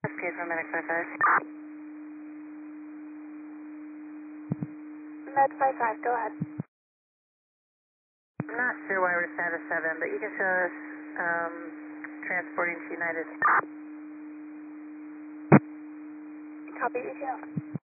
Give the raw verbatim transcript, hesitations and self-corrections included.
Cascade for Medic five five. Med five five, go ahead. I'm not sure why we're status seven, but you can show us um, transporting to United. Copy, E T L.